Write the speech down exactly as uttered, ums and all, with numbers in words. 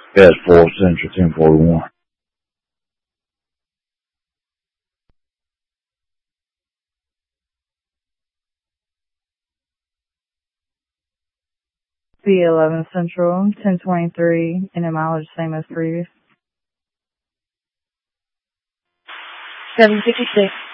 Gas four Central ten forty-one. B eleven Central, ten twenty-three, and the mileage same as previous. seven fifty-six.